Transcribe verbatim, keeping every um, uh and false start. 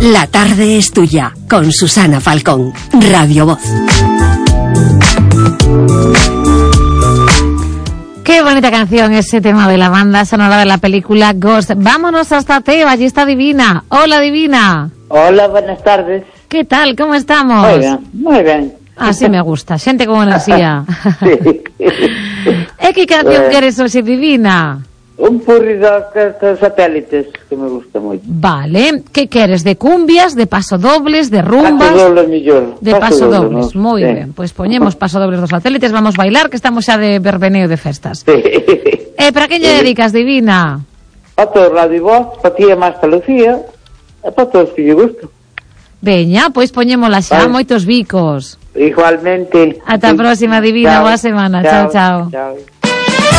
La tarde es tuya, con Susana Falcón, Radio Voz. Qué bonita canción ese tema de la banda sonora de la película Ghost. Vámonos hasta Teo, allí está Divina. Hola, Divina. Hola, buenas tardes. ¿Qué tal? ¿Cómo estamos? Muy bien, muy bien. Así me gusta, xente con enerxía. Sí. E que canción queres hoxe, Divina? Un purri de satélites que me gusta moito. Vale, que queres? De cumbias, de pasodobles, de rumbas? Pasodobles mellor. De pasodobles, paso moi no? ben. Pois pues poñemos pasodobles dos satélites, vamos bailar, que estamos xa de verbeneo de festas. Sí. E para que lle dedicas, Divina? A todo Radio Voz, para ti e Masta Lucía, e para todos que lle gusto. Veña, pois poñémola xa, vale. Moitos bicos. Igualmente. Ata a próxima, Divina, chao, boa semana. Chao, chao. Chao.